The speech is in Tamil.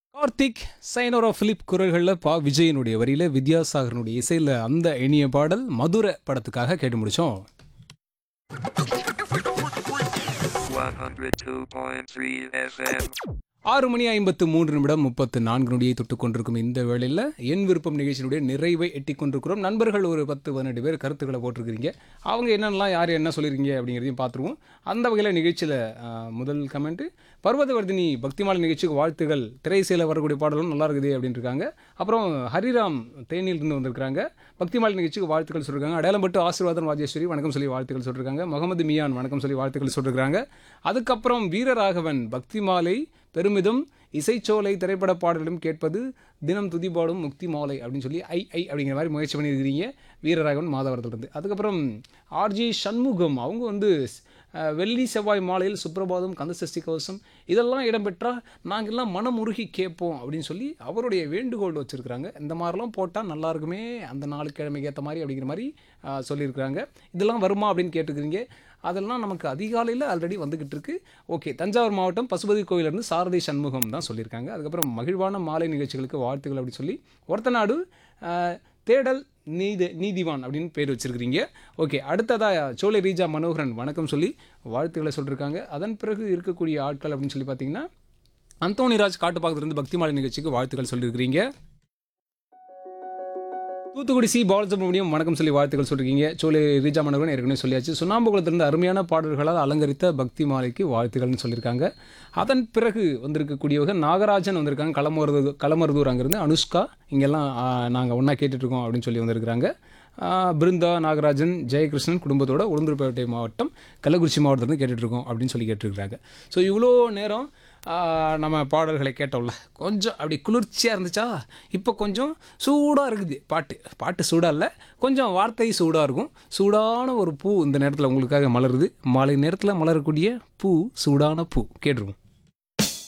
கார்த்திக், சைனோரா பிலிப் குரல்களில் விஜயனுடைய வரியில வித்யாசாகரனுடைய இசையில் அந்த இனிய பாடல் மதுரை படத்துக்காக கேட்டு முடிச்சோம். 102.3 FM. 6:53 34 நொடியை தொட்டுக் கொண்டிருக்கும் இந்த வேளையில் என் விருப்பம் நிகழ்ச்சியினுடைய நிறைவை எட்டிக் கொண்டிருக்கிறோம். நண்பர்கள் ஒரு 10-12 பேர் கருத்துக்களை போட்டிருக்கிறீங்க. அவங்க என்னென்னலாம் யார் என்ன சொல்லியிருக்கீங்க அப்படிங்கிறதையும் பார்த்துருவோம். அந்த வகையில் நிகழ்ச்சியில் முதல் கமெண்ட்டு, பர்வதவர்தினி பக்திமாலை நிகழ்ச்சிக்கு வாழ்த்துகள், திரைசையில் வரக்கூடிய பாடலும் நல்லா இருக்குது அப்படின்னு இருக்காங்க. அப்புறம் ஹரிராம் தேனியிலிருந்து வந்திருக்காங்க, பக்திமாலை நிகழ்ச்சிக்கு வாழ்த்துக்கள் சொல்லியிருக்காங்க. அடையாளம்பட்டு ஆசீர்வாதம் ராஜேஸ்வரி வணக்கம் சொல்லி வாழ்த்துக்கள் சொல்லியிருக்காங்க. முகமது மியான் வணக்கம் சொல்லி வாழ்த்துக்கள் சொல்லியிருக்காங்க. அதுக்கப்புறம் வீரராகவன் பக்திமாலை பெருமிதம், இசைச்சோலை திரைப்பட பாடலும் கேட்பது, தினம் துதிபாடும் முக்தி மாலை அப்படின்னு சொல்லி ஐ அப்படிங்கிற மாதிரி முயற்சி பண்ணியிருக்கிறீங்க வீரராகவன் மாதவரத்துலேருந்து. அதுக்கப்புறம் ஆர்ஜி சண்முகம் அவங்க வந்து வெள்ளி செவ்வாய் மாலையில் சுப்ரபாதம் கந்தசஷ்டி கவசம் இதெல்லாம் இடம்பெற்றால் நாங்கள்லாம் மனம் உருகி கேட்போம் அப்படின்னு சொல்லி அவருடைய வேண்டுகோள் வச்சுருக்கிறாங்க. இந்த மாதிரிலாம் போட்டால் நல்லா இருக்குமே அந்த நாளுக்கிழமைக்கு ஏற்ற மாதிரி அப்படிங்கிற மாதிரி சொல்லியிருக்கிறாங்க. இதெல்லாம் வருமா அப்படின்னு கேட்டுக்கிறீங்க. அதெல்லாம் நமக்கு அதிகாலையில் ஆல்ரெடி வந்துக்கிட்டு இருக்கு. ஓகே, தஞ்சாவூர் மாவட்டம் பசுபதி கோயிலிருந்து சாரதி சண்முகம் தான் சொல்லியிருக்காங்க. அதுக்கப்புறம் மகிழ்வான மாலை நிகழ்ச்சிகளுக்கு வாழ்த்துக்கள் அப்படின்னு சொல்லி ஒருத்தநாடு தேடல் நீதிவான் அப்படின்னு பேர் வச்சுருக்கிறீங்க. ஓகே, அடுத்ததாக சோலை ரீஜா மனோகரன் வணக்கம் சொல்லி வாழ்த்துக்களை சொல்லியிருக்காங்க. அதன் பிறகு இருக்கக்கூடிய ஆட்கள் அப்படின்னு சொல்லி பார்த்தீங்கன்னா அந்தோணிராஜ் காட்டுப்பாக்கத்திலிருந்து பக்திமாலை நிகழ்ச்சிக்கு வாழ்த்துக்கள் சொல்லியிருக்கிறீங்க. தூத்துக்குடி சி பாலசுப்ரமணியம் வணக்கம் சொல்லி வாழ்த்துக்கள் சொல்லியிருக்கீங்க. சோலை ரீஜா மனோகரன் ஏற்கனவே சொல்லியாச்சு. சுண்ணாம்புகுளத்திலிருந்து அருமையான பாடல்களால் அலங்கரித்த பக்தி மாலைக்கு வாழ்த்துக்கள்னு சொல்லியிருக்காங்க. அதன் பிறகு வந்திருக்கக்கூடியவங்க நாகராஜன் வந்திருக்காங்க, களமருதூர் அங்கேருந்து. அனுஷ்கா இங்கெல்லாம் நாங்கள் ஒன்றா கேட்டுட்ருக்கோம் அப்படின்னு சொல்லி வந்திருக்கிறாங்க. பிருந்தா, நாகராஜன், ஜெயகிருஷ்ணன் குடும்பத்தோட உளுந்தூர்பேட்டை மாவட்டம் கள்ளக்குறிச்சி மாவட்டத்திலேருந்து கேட்டுட்ருக்கோம் அப்படின்னு சொல்லி கேட்டுருக்குறாங்க. ஸோ இவ்வளோ நேரம் நம்ம பாடல்களை கேட்டோம்ல, கொஞ்சம் அப்படி குளிர்ச்சியாக இருந்துச்சா? இப்போ கொஞ்சம் சூடாக இருக்குது. பாட்டு சூடாக இல்லை, கொஞ்சம் வார்த்தை சூடாக இருக்கும். சூடான ஒரு பூ இந்த நேரத்தில் உங்களுக்காக மலருது. மாலை நேரத்தில் மலரக்கூடிய பூ, சூடான பூ கேட்டுருவோம்.